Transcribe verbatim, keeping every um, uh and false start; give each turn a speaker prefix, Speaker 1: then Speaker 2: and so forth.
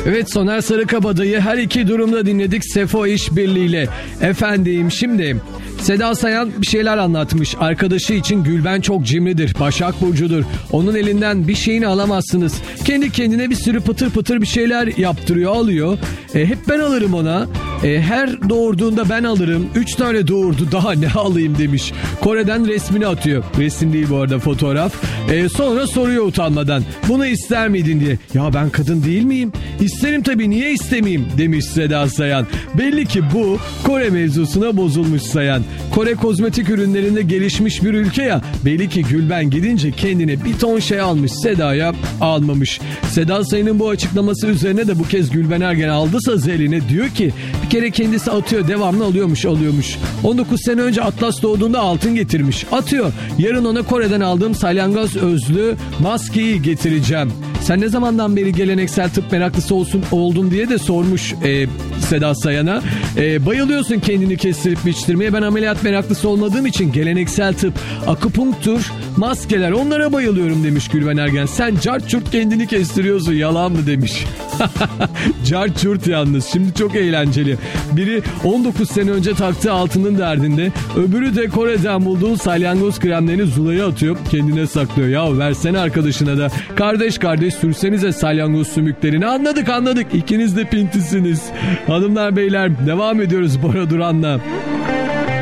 Speaker 1: Evet, Soner Sarıkabadayı her iki durumda dinledik Sefo işbirliğiyle. Efendim şimdi Seda Sayan bir şeyler anlatmış. Arkadaşı için Gülben çok cimridir. Başak Burcu'dur. Onun elinden bir şeyini alamazsınız. Kendi kendine bir sürü pıtır pıtır bir şeyler yaptırıyor, alıyor. E, hep ben alırım ona. E, her doğurduğunda ben alırım. Üç tane doğurdu, daha ne alayım demiş. Kore'den resmini atıyor. Resim değil bu arada, fotoğraf. E, sonra soruyor utanmadan. Bunu ister miydin diye. Ya ben kadın değil miyim? İsterim tabii, niye istemeyeyim demiş Seda Sayan. Belli ki bu Kore mevzusuna bozulmuş Sayan. Kore kozmetik ürünlerinde gelişmiş bir ülke ya. Belli ki Gülben gidince kendine bir ton şey almış, Seda'ya almamış. Seda Sayan'ın bu açıklaması üzerine de bu kez Gülben Ergen aldı sazı eline. Diyor ki bir kere kendisi atıyor, devamlı alıyormuş alıyormuş. on dokuz sene önce Atlas doğduğunda altın getirmiş. Atıyor. Yarın ona Kore'den aldığım salyangoz özlü maskeyi getireceğim. Sen ne zamandan beri geleneksel tıp meraklısı olsun oldun diye de sormuş e, Seda Sayan'a. E, bayılıyorsun kendini kestirip biçtirmeye. Ben ameliyat meraklısı olmadığım için geleneksel tıp, akupunktur, maskeler, onlara bayılıyorum demiş Gülben Ergen. Sen cart çurt kendini kestiriyorsun, yalan mı demiş. Cart çurt yalnız. Şimdi çok eğlenceli. Biri on dokuz sene önce taktığı altının derdinde. Öbürü de Kore'den bulduğu salyangoz kremlerini Zula'ya atıyor. Kendine saklıyor. Ya versene arkadaşına da. Kardeş kardeş sürsenize salyangoz sümüklerini. Anladık anladık. İkiniz de pintisiniz. Hanımlar beyler, devam ediyoruz Bora Duran'la.